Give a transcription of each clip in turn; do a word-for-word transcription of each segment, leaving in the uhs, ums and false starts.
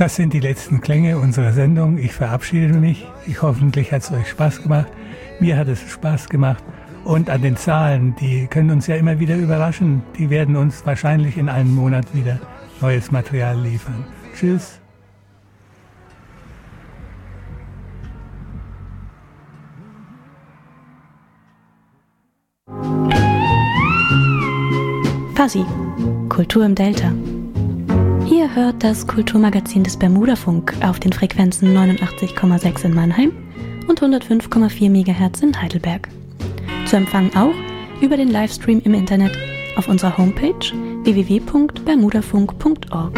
Das sind die letzten Klänge unserer Sendung. Ich verabschiede mich. Ich hoffentlich hat es euch Spaß gemacht. Mir hat es Spaß gemacht. Und an den Zahlen, die können uns ja immer wieder überraschen. Die werden uns wahrscheinlich in einem Monat wieder neues Material liefern. Tschüss. Fuzzy, Kultur im Delta. Ihr hört das Kulturmagazin des Bermudafunk auf den Frequenzen neunundachtzig Komma sechs in Mannheim und hundertfünf Komma vier Megahertz in Heidelberg. Zu empfangen auch über den Livestream im Internet auf unserer Homepage w w w punkt bermudafunk punkt org.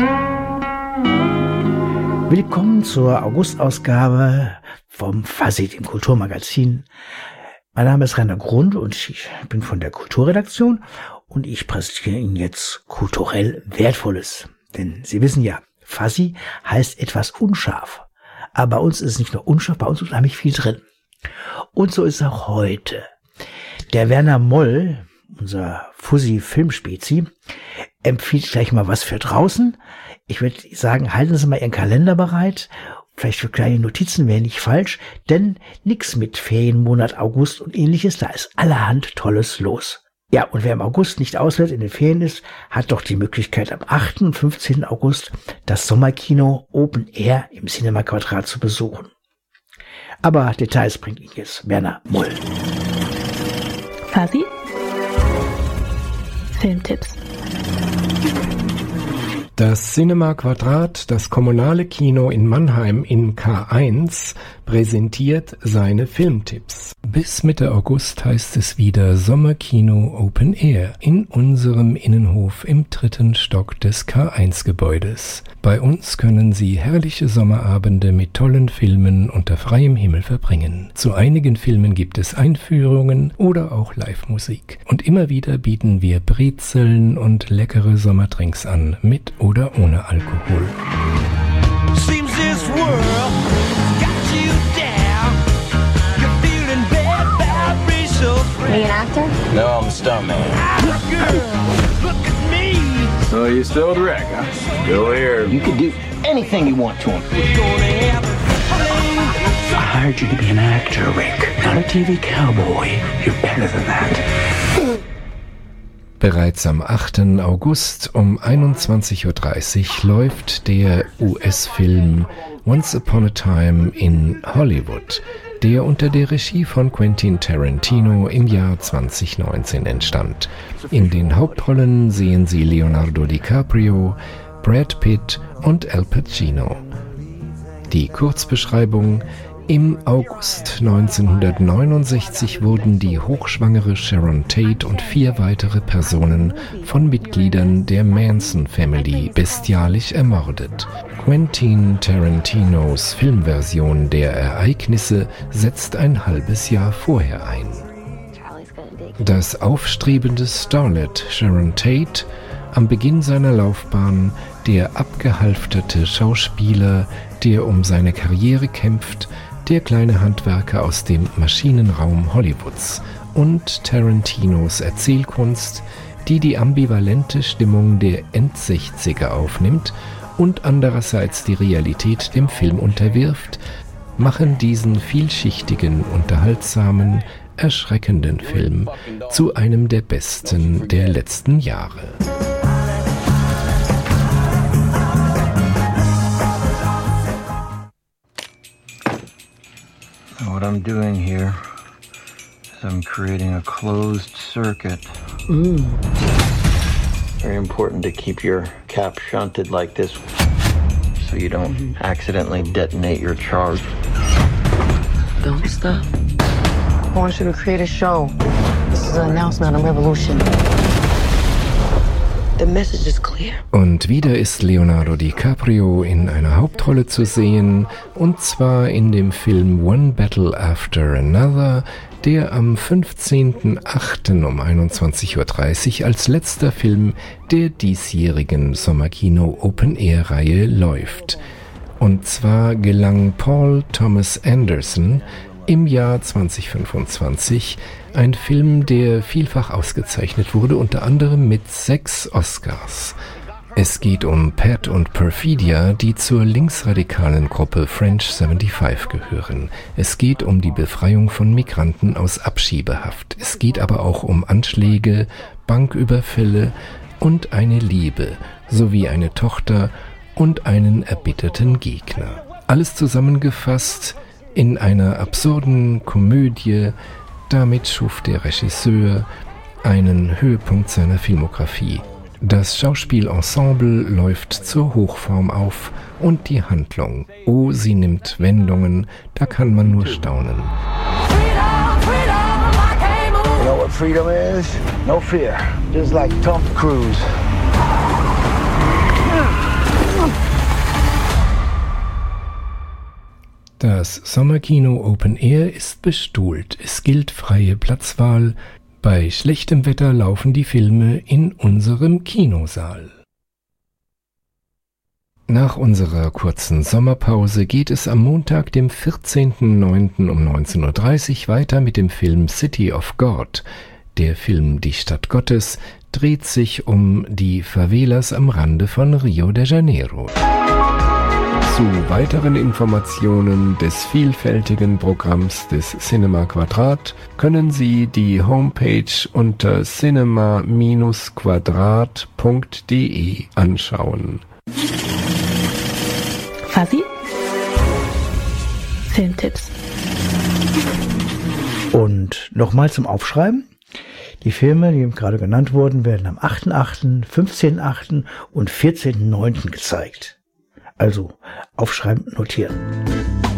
Willkommen zur Augustausgabe vom Fuzzy, dem Kulturmagazin. Mein Name ist Rainer Grund und ich bin von der Kulturredaktion und ich präsentiere Ihnen jetzt kulturell Wertvolles. Denn Sie wissen ja, Fuzzy heißt etwas unscharf. Aber bei uns ist es nicht nur unscharf, bei uns ist unheimlich viel drin. Und so ist es auch heute. Der Werner Moll, unser Fuzzy-Filmspezi, empfiehlt gleich mal was für draußen. Ich würde sagen, halten Sie mal Ihren Kalender bereit. Vielleicht für kleine Notizen wäre nicht falsch, denn nix mit Ferienmonat August und ähnliches, da ist allerhand Tolles los. Ja, und wer im August nicht auswärts in den Ferien ist, hat doch die Möglichkeit, am achten und fünfzehnten August das Sommerkino Open Air im Cinema Quadrat zu besuchen. Aber Details bringt Ihnen jetzt Werner Moll. Fuzzy? Filmtipps. Das Cinema Quadrat, das kommunale Kino in Mannheim in K eins, präsentiert seine Filmtipps. Bis Mitte August heißt es wieder Sommerkino Open Air in unserem Innenhof im dritten Stock des K eins Gebäudes. Bei uns können Sie herrliche Sommerabende mit tollen Filmen unter freiem Himmel verbringen. Zu einigen Filmen gibt es Einführungen oder auch Live-Musik. Und immer wieder bieten wir Brezeln und leckere Sommerdrinks an, mit oder ohne Alkohol. Seems this world got you down. You're feeling bad, bad, so Are you an actor? No, I'm a stuntman. Look at me. So you still direct, huh? Still here. You can do anything you want to him. I hired you to be an actor, Rick, not a T V cowboy. You're better than that. Bereits am achten August um einundzwanzig Uhr dreißig läuft der U S-Film Once Upon a Time in Hollywood, der unter der Regie von Quentin Tarantino im Jahr zwanzig neunzehn entstand. In den Hauptrollen sehen Sie Leonardo DiCaprio, Brad Pitt und Al Pacino. Die Kurzbeschreibung: Im August neunzehnhundertneunundsechzig wurden die hochschwangere Sharon Tate und vier weitere Personen von Mitgliedern der Manson Family bestialisch ermordet. Quentin Tarantinos Filmversion der Ereignisse setzt ein halbes Jahr vorher ein. Das aufstrebende Starlet Sharon Tate, am Beginn seiner Laufbahn der abgehalfterte Schauspieler, der um seine Karriere kämpft, der kleine Handwerker aus dem Maschinenraum Hollywoods und Tarantinos Erzählkunst, die die ambivalente Stimmung der Endsechziger aufnimmt und andererseits die Realität dem Film unterwirft, machen diesen vielschichtigen, unterhaltsamen, erschreckenden Film zu einem der besten der letzten Jahre. What I'm doing here is I'm creating a closed circuit. Mm. Very important to keep your cap shunted like this so you don't mm-hmm. accidentally detonate your charge. Don't stop. I want you to create a show. This is an announcement on revolution. The message is clear. Und wieder ist Leonardo DiCaprio in einer Hauptrolle zu sehen, und zwar in dem Film One Battle After Another, der am fünfzehnten achten um einundzwanzig Uhr dreißig als letzter Film der diesjährigen Sommerkino Open Air Reihe läuft. Und zwar gelang Paul Thomas Anderson im Jahr zwanzig fünfundzwanzig ein Film, der vielfach ausgezeichnet wurde, unter anderem mit sechs Oscars. Es geht um Pat und Perfidia, die zur linksradikalen Gruppe French fünfundsiebzig gehören. Es geht um die Befreiung von Migranten aus Abschiebehaft. Es geht aber auch um Anschläge, Banküberfälle und eine Liebe, sowie eine Tochter und einen erbitterten Gegner. Alles zusammengefasst in einer absurden Komödie. Damit schuf der Regisseur einen Höhepunkt seiner Filmografie. Das Schauspielensemble läuft zur Hochform auf und die Handlung, oh, sie nimmt Wendungen, da kann man nur staunen. You know what freedom is? No fear. Just like Tom Cruise. Das Sommerkino Open Air ist bestuhlt. Es gilt freie Platzwahl. Bei schlechtem Wetter laufen die Filme in unserem Kinosaal. Nach unserer kurzen Sommerpause geht es am Montag, dem vierzehnten neunten um neunzehn Uhr dreißig weiter mit dem Film City of God. Der Film Die Stadt Gottes dreht sich um die Favelas am Rande von Rio de Janeiro. Zu weiteren Informationen des vielfältigen Programms des Cinema Quadrat können Sie die Homepage unter cinema Bindestrich quadrat punkt de anschauen. Fuzzy? Filmtipps. Und nochmal zum Aufschreiben. Die Filme, die gerade genannt wurden, werden am achten achten, fünfzehnten achten und vierzehnten neunten gezeigt. Also aufschreiben, notieren.